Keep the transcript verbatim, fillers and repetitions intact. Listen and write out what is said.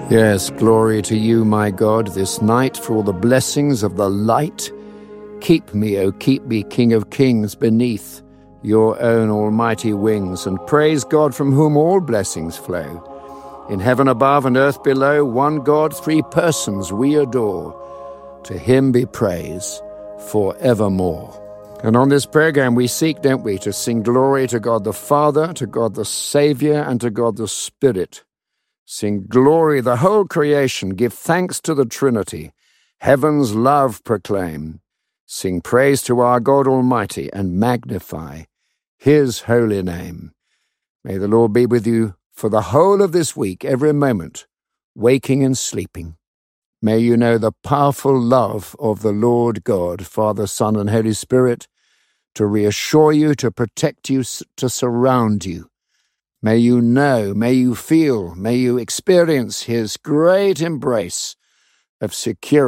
Yes, glory to you, my God, this night for all the blessings of the light. Keep me, O keep me, King of kings, beneath your own almighty wings, and praise God from whom all blessings flow. In heaven above and earth below, one God, three persons we adore. To him be praise forevermore. And on this program we seek, don't we, to sing glory to God the Father, to God the Savior, and to God the Spirit. Sing glory, the whole creation, give thanks to the Trinity, heaven's love proclaim. Sing praise to our God Almighty and magnify his holy name. May the Lord be with you for the whole of this week, every moment, waking and sleeping. May you know the powerful love of the Lord God, Father, Son, and Holy Spirit, to reassure you, to protect you, to surround you. May you know, may you feel, may you experience his great embrace of security.